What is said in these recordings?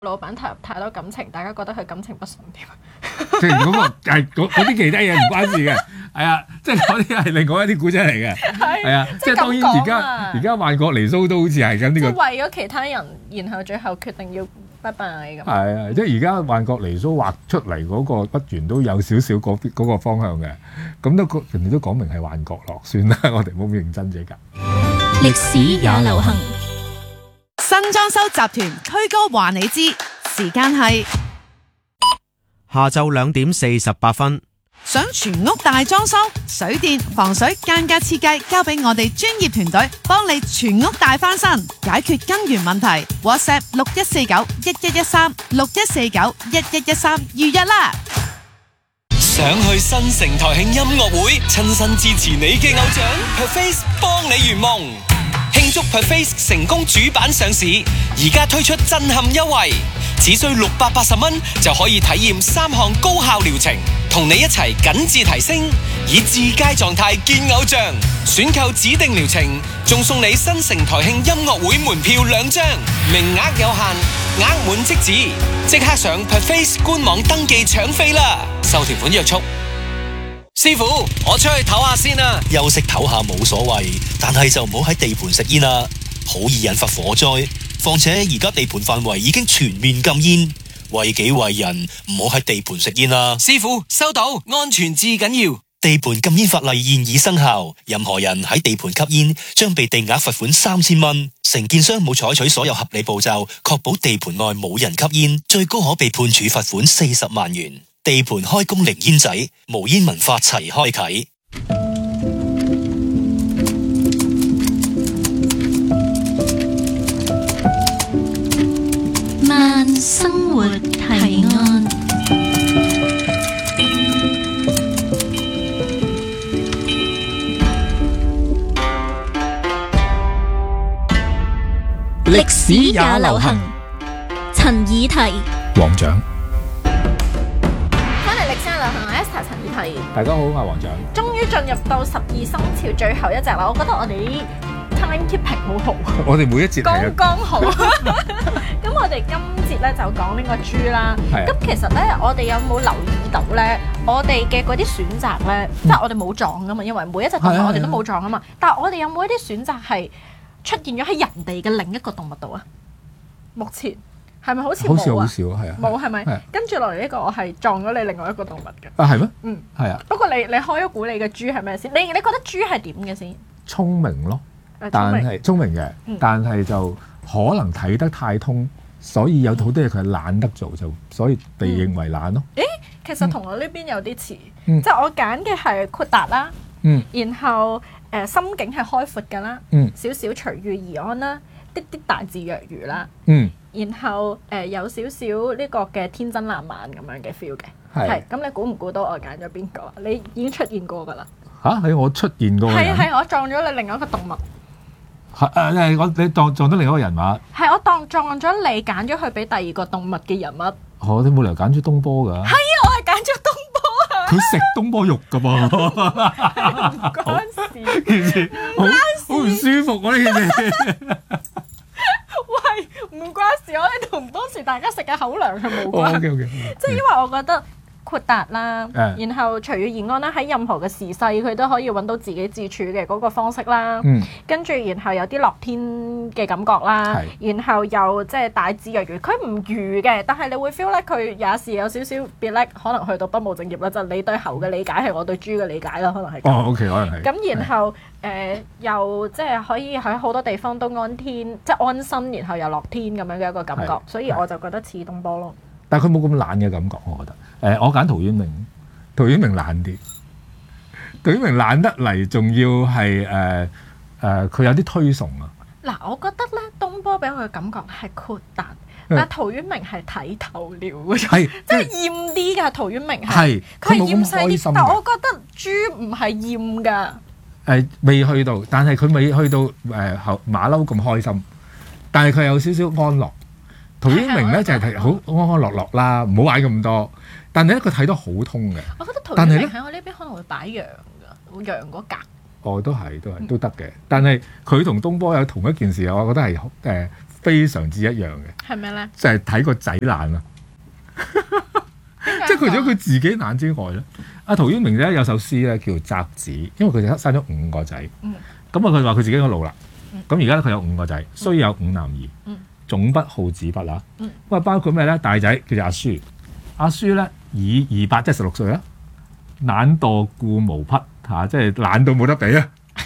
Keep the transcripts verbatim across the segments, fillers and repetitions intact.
老闆投入太多感情，大家覺得佢感情不順點？ 即係嗰個係嗰嗰啲其他嘢唔關事嘅，係啊，即係嗰啲係另外一啲古仔嚟嘅，係啊，即係當然而家而家萬國離騷都好似係咁呢個， 即係為咗其他人，然後最後決定要拜拜咁。 係啊，即係而家萬國離騷畫出嚟嗰個筆緣都有少少嗰邊嗰個方向嘅，咁都人哋都講明係萬國樂，算啦，我哋冇咁認真啫㗎。 歷史也流行。 新裝修集團區哥話你知，時間係下晝兩點四十八分。 想全屋大裝修，水電、防水、間隔設計交俾我哋專業團隊，幫你全屋大翻新，解決根源問題。WhatsApp 六一四九一一一三六一四九一一一三預約啦！ 想去新城台慶音樂會，親身支持你嘅偶像 Perface 幫你圓夢。慶祝 Perface 成功主板上市，而家推出震撼優惠，只需六百八十蚊就可以體驗三項高效療程，同你一齊緊緻提升，以至佳狀態見偶像。選購指定療程，仲送你新城台慶音樂會門票兩張，名額有限，額滿即止，即刻上 Perface 官網登記搶飛啦！收條款約束。師傅，我出去唞下先啦。 休息唞下冇所謂，但係就唔好喺地盤食煙啦，好易引發火災。況且而家地盤範圍已經全面禁煙，為己為人，唔好喺地盤食煙啦。 師傅，收到，安全至緊要。 地盤禁煙法例現已生效，任何人喺地盤吸煙將被定額罰款三千蚊。承建商冇採取所有合理步驟，確保地盤內冇人吸煙，最高可被判處罰款四十萬元。地盤開工零煙仔，無煙文化齊開啟。 慢生活提案。歷史也流行。陳以提。 黃獎。 Esther 陳以提， 大家好，我係黃獎。 終於進入到十二生肖最後一隻啦，我覺得我哋啲 time keeping 好好， 我哋每一節剛剛好。咁我哋今節咧就講呢個豬啦。咁其實咧，我哋有冇留意到咧？我哋嘅嗰啲選擇咧，即係我哋冇撞噶嘛，因為每一隻動物我哋都冇撞啊嘛。但係我哋有冇一啲選擇係出現咗喺人哋嘅另一個動物度啊？目前。係咪好似冇啊？ 好似好少，係啊。 冇係咪？跟住落嚟呢個我係撞咗你另外一個動物嘅。 啊係咩？ 嗯， 係啊。 不過你你開咗估你嘅豬係咩先？你你覺得豬係點嘅先？ 聰明咯，但係聰明嘅，嗯、但係就可能睇得太通，所以有好多嘢佢係懶得做，就所以被認為懶咯。 誒、嗯，其實同我呢邊有啲似， 嗯、 即係我揀嘅係豁達啦， 嗯、然後誒、呃、心境係開闊㗎啦， 嗯、 少少隨遇而安啦，啲啲大智若愚啦。 嗯然後誒、呃、有少少呢個嘅天真爛漫咁樣嘅 feel 嘅，係咁你估唔估到我揀咗邊個？你已經出現過㗎啦嚇！喺我出現過嘅人， 係係我撞咗你另外一個動物， 係誒誒我你撞撞到另一個人馬， 係我當撞咗你揀咗佢俾第二個動物嘅人物。 我哋冇理由揀咗東坡㗎。 係啊，我係揀咗東坡啊！ 佢食東坡肉㗎噃， 唔關事， 件事好好唔舒服喎呢件事。 喂，唔關事，我哋同當時大家食嘅口糧係冇關。 Oh, okay, okay. 即係因為我覺得豁達啦，嗯、然後隨遇而安啦，喺任何嘅時勢佢都可以揾到自己自處嘅嗰個方式啦。嗯、跟住然後有啲樂天嘅感覺啦，是然後又即係大智若愚。佢唔愚嘅，但係你會 feel 咧佢也是有少少別叻，可能去到不務正業啦。就係、你對猴嘅理解係我對豬嘅理解啦，可能係。 哦、oh, OK， 可能係。 咁然後。誒、呃、又即係可以喺好多地方都安天，即係安心，然後又樂天咁樣嘅一個感覺，所以我就覺得似東坡咯。 但係佢冇咁懶嘅感覺，我覺得。誒、呃，我揀陶淵明，陶淵明懶啲，陶淵明懶得嚟，仲要係誒誒，佢、呃呃、有啲推崇啊。嗱， 我覺得咧，東坡俾我嘅感覺係豁達，嗯、但係陶淵明係睇透了嗰種，即係厭啲㗎。陶淵明係，佢係厭世啲，但我覺得豬唔係厭㗎。 誒未、呃、去到，但係佢未去到誒後、呃、馬騮咁開心，但係佢有少少安樂。陶淵明咧就係睇好安安樂樂啦，唔好玩咁多。但係咧佢睇得好通嘅。 我覺得陶淵明喺我呢邊可能會擺羊㗎，羊嗰格。 哦，都係都係都得嘅。但係佢同東坡有同一件事，我覺得係誒非常之一樣嘅。 係咩咧？ 就係睇個仔懶啊！即係佢除咗佢自己懶之外咧，阿陶淵明咧有首詩咧叫《擇子》，因為佢哋生咗五個仔。 嗯。 咁啊，佢話佢自己個老啦。咁而家咧佢有五個仔，雖有五男兒。 嗯。 總不好子不啦。 嗯。 咁啊，包括咩咧？大仔叫做阿書，阿書咧以二八即係十六歲啦，懶惰故無匹嚇，即係懶到冇得比啊！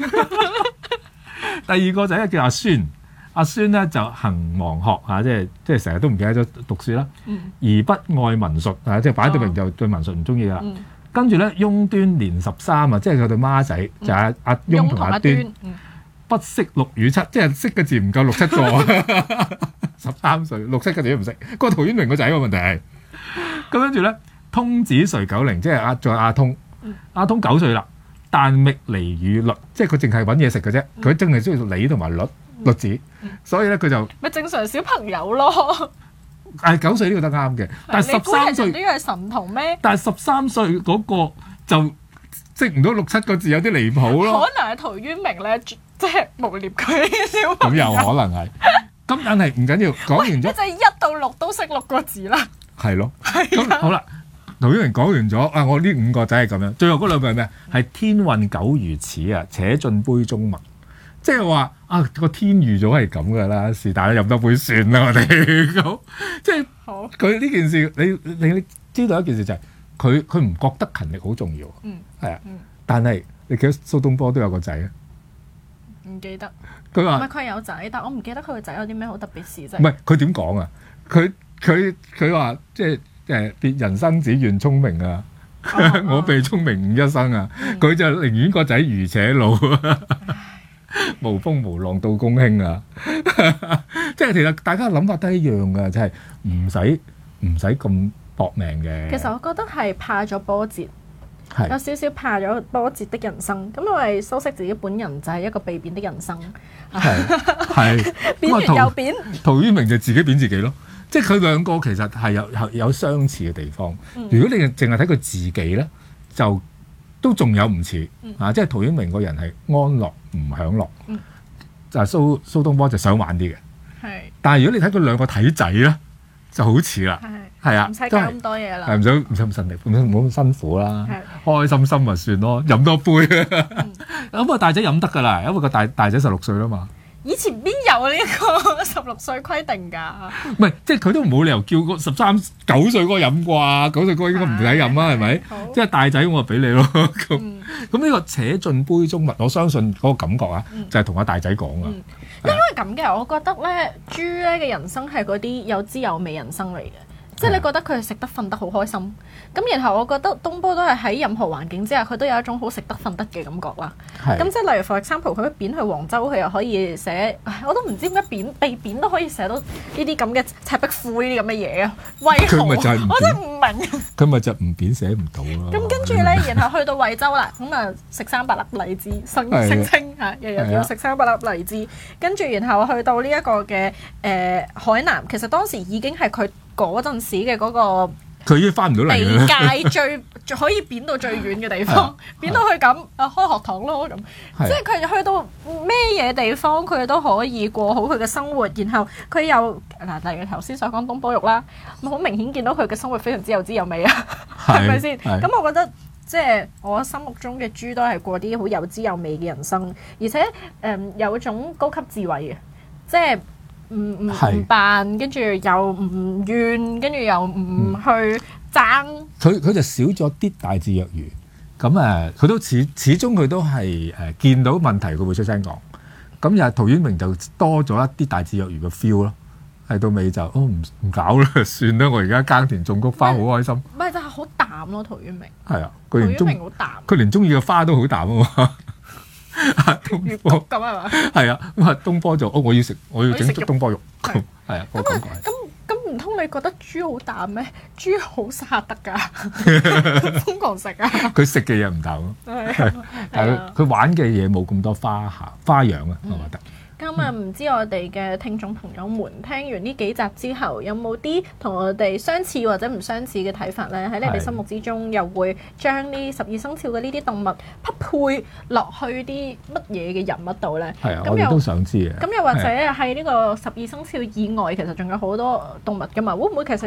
第二個仔咧叫阿孫。阿孫咧就行忘學嚇，即係即係成日都唔記得咗讀書啦。 嗯、而不愛文術嚇，即係擺到明就對文術唔中意啦。 嗯、跟住咧，翁端年十三啊，即係佢對孖仔、嗯、就係阿阿翁同阿端，端嗯、不識六與七，即係識嘅字唔夠六七個。十三歲六七個字都唔識，嗰個陶淵明個仔個問題係。咁跟住咧，通子隨九齡，即係阿仲有阿通，嗯、阿通九歲啦，但覓離與律，即係佢淨係揾嘢食嘅啫，佢淨係中意理同埋律。律子，所以咧佢就咪正常小朋友咯。 係九歲呢個得啱嘅，但係十三歲呢個係神童咩？ 但係十三歲嗰個就識唔到六七個字，有啲離譜咯。 可能係陶淵明咧，即係誣衊佢啲小朋友。 咁有可能係，咁但係唔緊要，講完咗， 即係一到六都識六個字啦。 係咯，咁好啦。陶淵明講完咗啊，我呢五個仔係咁樣，最後嗰兩句係咩？係天運久如此啊，且盡杯中物。即係話啊，個天預咗係咁噶啦，是但啦，飲多杯算啦，我哋咁。即係佢呢件事，你你你知道一件事就係佢佢唔覺得勤力好重要， 嗯， 係啊， 嗯、 但係你記得蘇東坡都有個仔啊？ 唔記得。 佢話唔係佢有仔，但我唔記得佢個仔有啲咩好特別事啫。 唔係佢點講啊？佢佢佢話即係誒，別人生子願聰明啊，哦、我被聰明誤一生啊。佢、嗯、就寧願個仔愚且老。無風無浪到公卿啊！即係其實大家諗法都一樣嘅，就係唔使唔使咁搏命嘅。 其實我覺得係怕咗波折，有少少怕咗波折的人生。咁因為蘇軾自己本人就係一個被貶的人生，係係貶完又貶。 陶淵明就自己貶自己咯，即係佢兩個其實係有有有相似嘅地方。嗯、如果你淨係睇佢自己咧，就都仲有唔似、嗯、啊！即係陶淵明個人係安樂唔享樂，嗯、就係蘇蘇東坡就想玩啲嘅。係，但係如果你睇佢兩個體仔咧，就好似啦。係係啊， 唔使搞咁多嘢啦。 係唔使唔使咁辛力，唔使唔好咁辛苦啦。開開心心咪算咯，飲多杯。咁、嗯、啊大仔飲得㗎啦，因為個大大仔十六歲啦嘛。 以前邊有呢個十六歲規定㗎？ 唔係，即係佢都冇理由叫個十三九歲嗰個飲啩，九歲嗰個應該唔使飲啊，係咪？即係大仔我就俾你咯。咁咁呢個且盡杯中物，我相信嗰個感覺啊，嗯、就係同阿大仔講啊。 因為咁嘅，我覺得咧，豬咧嘅人生係嗰啲有滋有味人生嚟嘅。即係你覺得佢食得瞓得好開心，咁然後我覺得東坡都係喺任何環境之下，佢都有一種好食得瞓得嘅感覺啦。咁即係例如 for example，佢一貶去黃州，佢又可以寫，我都唔知點解貶被貶都可以寫到呢啲咁嘅赤壁賦呢啲咁嘅嘢啊，為何？我真係唔明。 佢咪就唔貶寫唔到咯。 咁跟住咧，然後去到惠州啦，咁啊食三百粒荔枝，聲聲稱嚇，日日要食三百粒荔枝。跟住然後去到呢一個嘅誒、呃、海南，其實當時已經係佢嗰陣時嘅嗰個， 佢已經翻唔到嚟啦。 地界最可以貶到最遠嘅地方，貶到去咁啊開學堂咯咁，即係佢去到咩嘢地方，佢都可以過好佢嘅生活。然後佢又嗱，例如頭先所講東坡肉啦，咁好明顯見到佢嘅生活非常之有滋有味啊，係咪先？咁我覺得即係我心目中嘅豬都係過啲好有滋有味嘅人生，而且誒、嗯、有種高級智慧嘅，即係。唔唔唔扮，跟住又唔怨，跟住又唔去爭。 佢佢、嗯、就少咗啲大智若愚，咁誒佢都始始終佢都係誒、呃、見到問題佢會出聲講。咁又陶淵明就多咗一啲大智若愚嘅 feel 咯。係到尾就哦唔唔搞啦，算啦，我而家耕田種菊花好開心。唔係就係好淡咯，陶淵明。係啊，佢連中佢連中意嘅花都好淡啊嘛。東坡咁係嘛？係啊，咁啊東坡就哦，我要食，我要整東坡肉，係啊，我感覺係。咁咁唔通你覺得豬好淡咩？豬好殺得㗎，瘋狂食啊！佢食嘅嘢唔淡咯，係，但係佢玩嘅嘢冇咁多花下花樣啊，我覺得。 咁啊，唔知我哋嘅聽眾朋友們聽完呢幾集之後，有冇啲同我哋相似或者唔相似嘅睇法呢？喺你哋心目之中，又會將呢十二生肖嘅呢啲動物匹配落去啲乜嘢嘅人物度呢？ 係啊，我哋都想知嘅。 咁又或者喺呢個十二生肖以外，其實仲有好多動物㗎嘛？會唔會其實